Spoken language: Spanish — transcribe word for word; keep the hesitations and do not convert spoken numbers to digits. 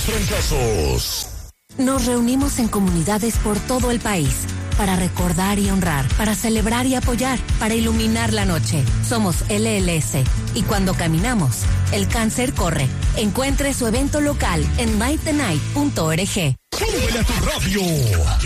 trancazos. Nos reunimos en comunidades por todo el país para recordar y honrar, para celebrar y apoyar, para iluminar la noche. Somos L L S y cuando caminamos, el cáncer corre. Encuentre su evento local en might the night punto org. ¡Súbele a tu radio!